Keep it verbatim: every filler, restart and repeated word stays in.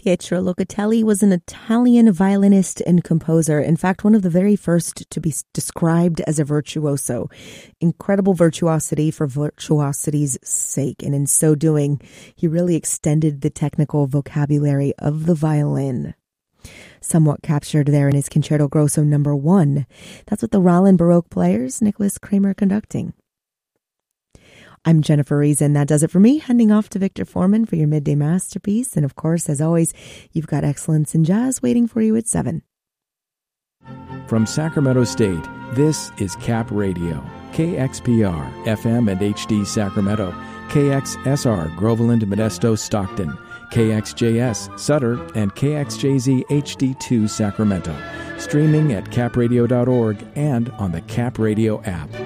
Pietro Locatelli was an Italian violinist and composer. In fact, one of the very first to be described as a virtuoso. Incredible virtuosity for virtuosity's sake. And in so doing, he really extended the technical vocabulary of the violin. Somewhat captured there in his Concerto Grosso number one. That's with the Rollin Baroque Players, Nicholas Kramer conducting. I'm Jennifer Reason. That does it for me. Heading off to Victor Foreman for your midday masterpiece. And of course, as always, you've got excellence in jazz waiting for you at seven. From Sacramento State, this is Cap Radio. K X P R, F M and H D Sacramento. K X S R, Groveland, Modesto, Stockton. K X J S, Sutter. And K X J Z H D two, Sacramento. Streaming at cap radio dot org and on the Cap Radio app.